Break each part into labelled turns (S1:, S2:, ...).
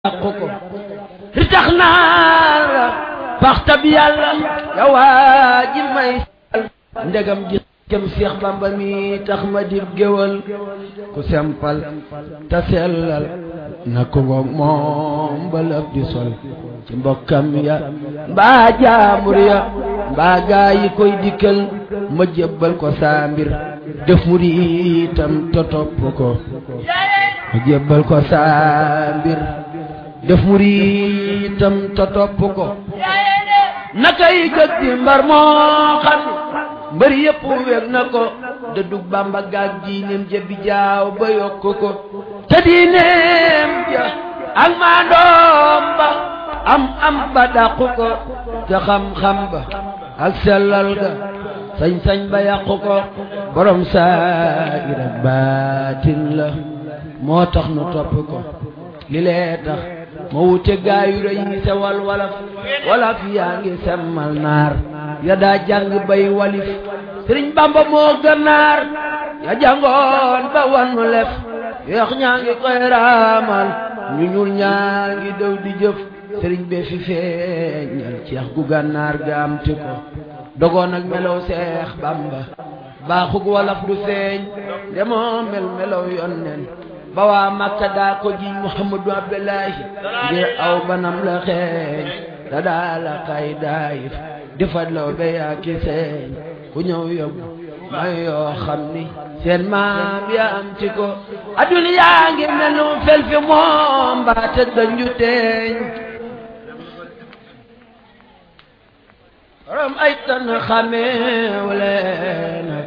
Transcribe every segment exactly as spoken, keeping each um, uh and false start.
S1: ko li tax naa la baxta bi yàlla ya waa ji may ndegam ji kem Seex Bamba mi tax ma dib géwal ku sempal ta sellal na ko ngoog moom balab di sol ci mbokkam ya mbaa jaamur ya mbaa gaa yi koy dikkal ma jébbal ko saa mbir def muriitam to topp ko ma jébbal ko saa mbir def muriitam to topp ko nakay jëg di mbar moo xam mbër yëpp weg na ko da dug Bamba gaag diineem ja bi jaaw ba yokk ko te diineem ja ak maandoom ba am am ba dàqu ko te xam-xam ba ak sellal ga sañ-sañ ba yàqu ko borom saayir ak baatin la moo tax nu topp ko li lee tax ma wute gaayu rëy yi sewal walaf walaf yaa ngi semmal naar ya daa jàng bay walif Sëriñ Bamba moo gànnaar ya jàngoon ba wannu lef yeex ñaa ngi koy raamal ñu ñuul ñaa ngi daw di jëf sëriñ be fi feeñal ceex gu gànnaar ga am ti ko dogoon ak melow Seex Bamba baaxug walaf du feeñ demoo mel melow yonnen ba waa Makka daa ko jiñ Muhammadu Abdullahi ngir aw banam la xeeñ da daa la kay daayif di fadlaw be yaa ki seeñ ku ñëw yóbbu may yoo xam ni seen maam ya am ci ko adduna yaa ngi mel nu fel fi moom mbaate dañu teeñ rom ay tan xameewle nag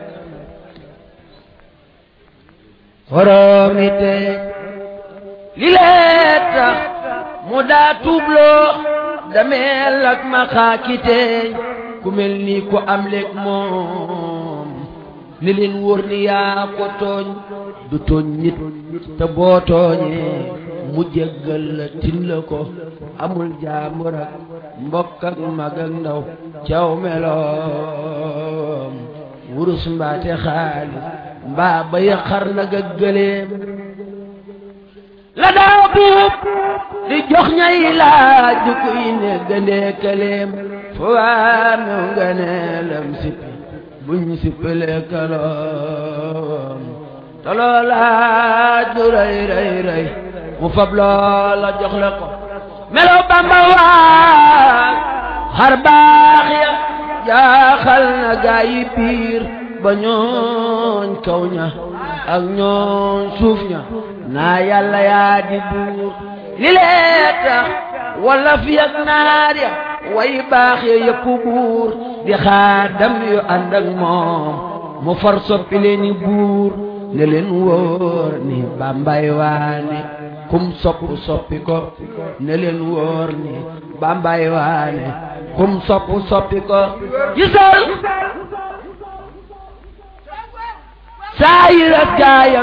S1: xoromi teeñ li lee tax mu daa tuubloo dameel ak ma xaaki teeñ ku mel ni ku am leeg moom li leen wóor ni yaa ko tooñ du tooñ nit te boo tooñee mu jéggal la tin la ko amul jaambur ak mbokk ak mag ak ndaw caw meloom wurus mbaate xaalis mbaa ba ya xar nag ak gëléem la daa buub di jox ñay laaj du kuy ne gëndee këleem fo waa mew nga ne lam sippi buñ sippilee kaloom te loolaaj du rëy rëy rëy mu fab loola jox la ko melo Bamba waa xar baax ya jaaxal na gaa yi biir ba ñooñ kaw ña ak ñooñ suuf ña naa yàlla yaa di buur li lee tax wala fi ak naar ya way baax ya yëpp buur di xaadam yu ànd ak moom mu far soppi leeni buur ne leen wóor ni Bambay waane kum soppu soppi ko ne leen wóor ni Bambay waane kum soppu soppi ko gisal saa yi ras gaayam